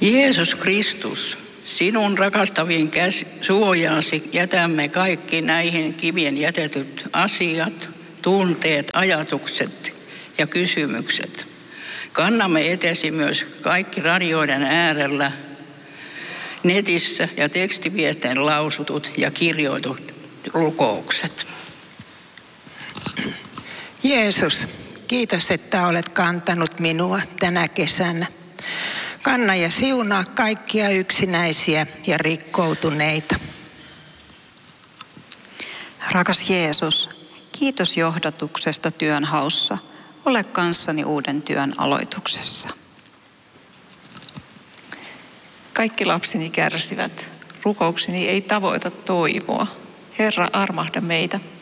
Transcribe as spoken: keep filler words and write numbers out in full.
Jeesus Kristus, sinun rakastaviin käs- suojaasi jätämme kaikki näihin kivien jätetyt asiat, tunteet, ajatukset ja kysymykset. Kannamme etesi myös kaikki radioiden äärellä, netissä ja tekstiviesteen lausutut ja kirjoitut rukoukset. Jeesus, kiitos, että olet kantanut minua tänä kesänä. Kanna ja siunaa kaikkia yksinäisiä ja rikkoutuneita. Rakas Jeesus, kiitos johdatuksesta työnhaussa. Ole kanssani uuden työn aloituksessa. Kaikki lapseni kärsivät. Rukoukseni ei tavoita toivoa. Herra, armahda meitä.